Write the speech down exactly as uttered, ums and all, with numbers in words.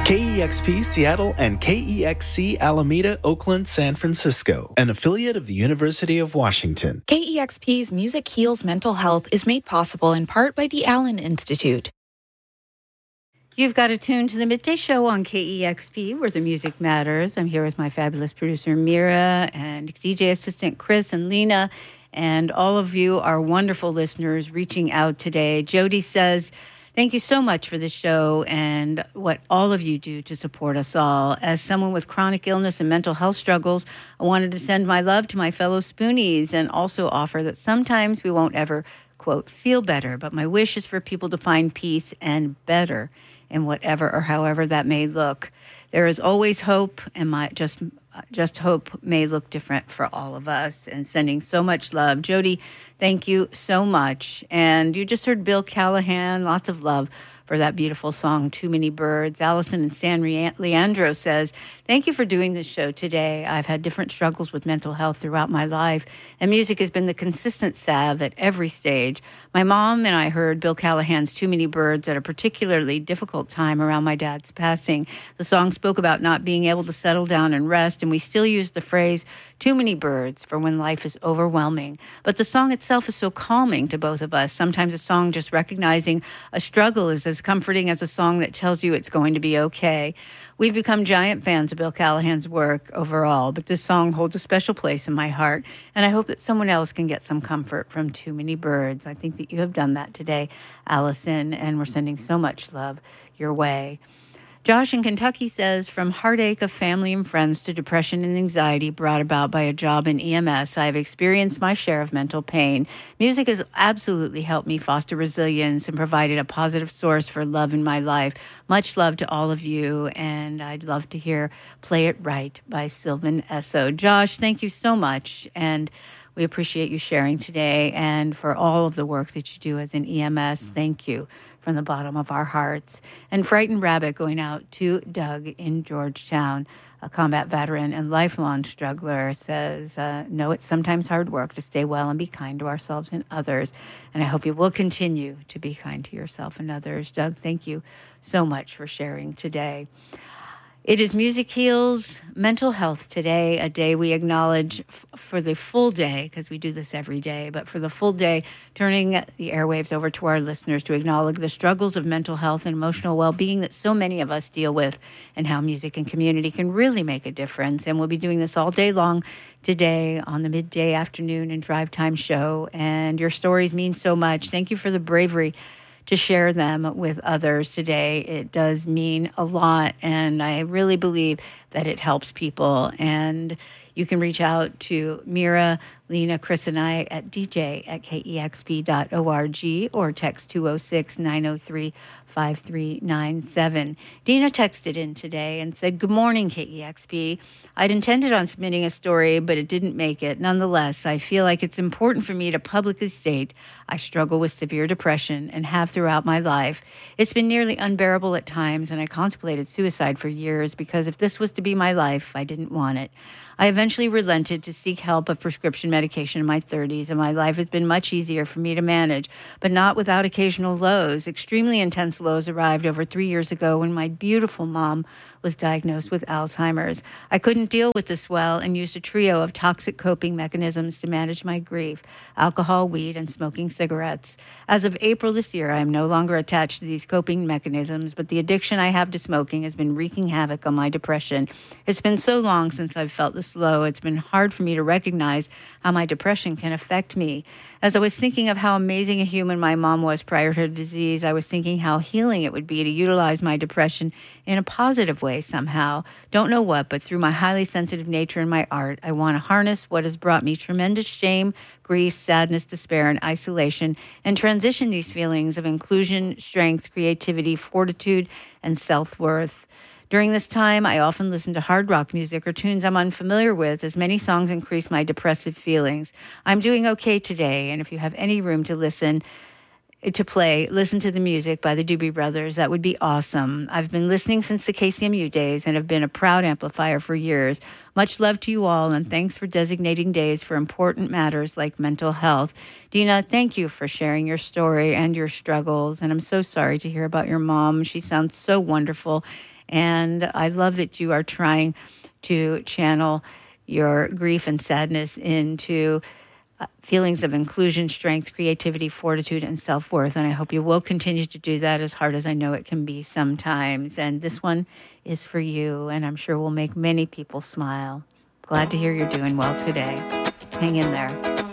K E X P Seattle and K E X C Alameda, Oakland, San Francisco, an affiliate of the University of Washington. K E X P's Music Heals Mental Health is made possible in part by the Allen Institute. You've got to tune to the Midday Show on K E X P, where the music matters. I'm here with my fabulous producer, Mira, and D J assistant, Chris and Lena, and all of you, our wonderful listeners, reaching out today. Jody says, thank you so much for the show and what all of you do to support us all. As someone with chronic illness and mental health struggles, I wanted to send my love to my fellow Spoonies and also offer that sometimes we won't ever, quote, feel better, but my wish is for people to find peace and better in whatever or however that may look. There is always hope, and my just just hope may look different for all of us. And sending so much love. Jody, thank you so much. And you just heard Bill Callahan, lots of love for that beautiful song, Too Many Birds. Allison in San Leandro says, thank you for doing this show today. I've had different struggles with mental health throughout my life, and music has been the consistent salve at every stage. My mom and I heard Bill Callahan's Too Many Birds at a particularly difficult time around my dad's passing. The song spoke about not being able to settle down and rest, and we still use the phrase, too many birds, for when life is overwhelming. But the song itself is so calming to both of us. Sometimes a song just recognizing a struggle is as comforting as a song that tells you it's going to be okay. We've become giant fans of Bill Callahan's work overall, but this song holds a special place in my heart, and I hope that someone else can get some comfort from Too Many Birds. I think that you have done that today, Allison, and we're sending so much love your way. Josh in Kentucky says, from heartache of family and friends to depression and anxiety brought about by a job in E M S, I have experienced my share of mental pain. Music has absolutely helped me foster resilience and provided a positive source for love in my life. Much love to all of you, and I'd love to hear Play It Right by Sylvan Esso. Josh, thank you so much, and we appreciate you sharing today, and for all of the work that you do as an E M S. Thank you from the bottom of our hearts. And Frightened Rabbit going out to Doug in Georgetown, a combat veteran and lifelong struggler, says, uh, no, it's sometimes hard work to stay well and be kind to ourselves and others. And I hope you will continue to be kind to yourself and others. Doug, thank you so much for sharing today. It is Music Heals Mental Health today, a day we acknowledge f- for the full day, because we do this every day, but for the full day, turning the airwaves over to our listeners to acknowledge the struggles of mental health and emotional well-being that so many of us deal with, and how music and community can really make a difference. And we'll be doing this all day long today on the midday, afternoon, and drive time show. And your stories mean so much. Thank you for the bravery to share them with others today. It does mean a lot, and I really believe that it helps people. And you can reach out to Mira, Lena, Chris, and I at d j at k e x p dot org or text two oh six, nine oh three, five three nine seven. Dina texted in today and said, good morning, K E X P. I'd intended on submitting a story, but it didn't make it. Nonetheless, I feel like it's important for me to publicly state I struggle with severe depression and have throughout my life. It's been nearly unbearable at times, and I contemplated suicide for years because if this was to be my life, I didn't want it. I eventually relented to seek help of prescription medication in my thirties, and my life has been much easier for me to manage, but not without occasional lows. Extremely intense lows arrived over three years ago when my beautiful mom was diagnosed with Alzheimer's. I couldn't deal with this well and used a trio of toxic coping mechanisms to manage my grief: alcohol, weed, and smoking cigarettes. As of April this year, I am no longer attached to these coping mechanisms, but the addiction I have to smoking has been wreaking havoc on my depression. It's been so long since I've felt this low, it's been hard for me to recognize how my depression can affect me. As I was thinking of how amazing a human my mom was prior to her disease, I was thinking how healing it would be to utilize my depression in a positive way somehow. Don't know what, but through my highly sensitive nature and my art, I want to harness what has brought me tremendous shame, grief, sadness, despair, and isolation, and transition these feelings of inclusion, strength, creativity, fortitude, and self-worth. During this time, I often listen to hard rock music or tunes I'm unfamiliar with, as many songs increase my depressive feelings. I'm doing okay today, and if you have any room to listen, to play Listen to the Music by the Doobie Brothers. That would be awesome. I've been listening since the K C M U days and have been a proud amplifier for years. Much love to you all, and thanks for designating days for important matters like mental health. Dina, thank you for sharing your story and your struggles, and I'm so sorry to hear about your mom. She sounds so wonderful, and I love that you are trying to channel your grief and sadness into Uh, feelings of inclusion, strength, creativity, fortitude, and self-worth. And I hope you will continue to do that, as hard as I know it can be sometimes. And this one is for you, and I'm sure will make many people smile. Glad to hear you're doing well today. Hang in there.